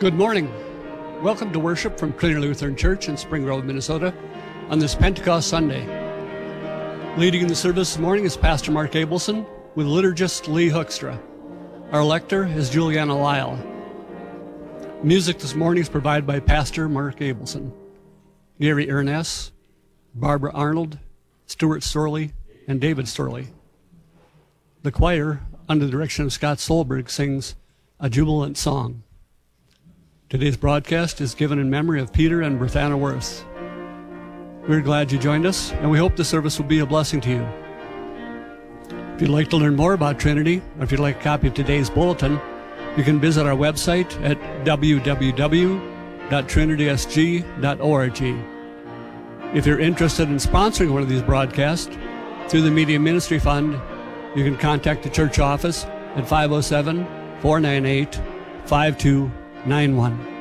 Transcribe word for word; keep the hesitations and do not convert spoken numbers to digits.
Good morning. Welcome to worship from Trinity Lutheran Church in Spring Grove, Minnesota on this Pentecost Sunday. Leading the service this morning is Pastor Mark Abelson with liturgist Lee Hoekstra. Our lector is Juliana Lyle. Music this morning is provided by Pastor Mark Abelson. Gary Ernest, Barbara Arnold, Stuart Storley, and David Storley. The choir, under the direction of Scott Solberg, sings A Jubilant Song. Today's broadcast is given in memory of Peter and Berthana Worth. We're glad you joined us, and we hope the service will be a blessing to you. If you'd like to learn more about Trinity, or if you'd like a copy of today's bulletin, you can visit our website at w w w dot trinity s g dot org. If you're interested in sponsoring one of these broadcasts through the Media Ministry Fund, you can contact the church office at five oh seven, four nine eight, five two nine one.